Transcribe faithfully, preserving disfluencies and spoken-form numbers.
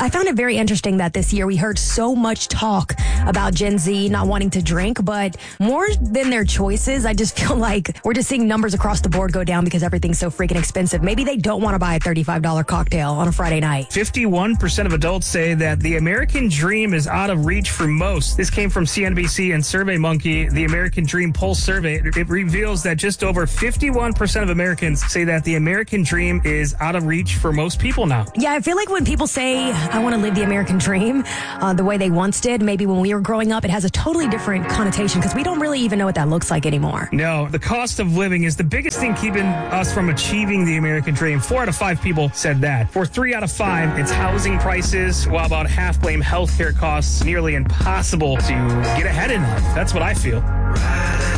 I found it very interesting that this year we heard so much talk about Gen Z not wanting to drink, but more than their choices, I just feel like we're just seeing numbers across the board go down because everything's so freaking expensive. Maybe they don't want to buy a thirty-five dollars cocktail on a Friday night. fifty-one percent of adults say that the American dream is out of reach for most. This came from C N B C and SurveyMonkey, the American Dream Pulse survey. It reveals that just over fifty-one percent of Americans say that the American dream is out of reach for most people now. Yeah, I feel like when people say, I want to live the American dream uh, the way they once did, maybe when we were growing up, it has a totally different connotation because we don't really even know what that looks like anymore. No, the cost of living is the biggest thing keeping us from achieving the American dream. Four out of five people said that. For three out of five, it's housing prices, while about half blame healthcare costs. Nearly impossible to get ahead in life. That's what I feel.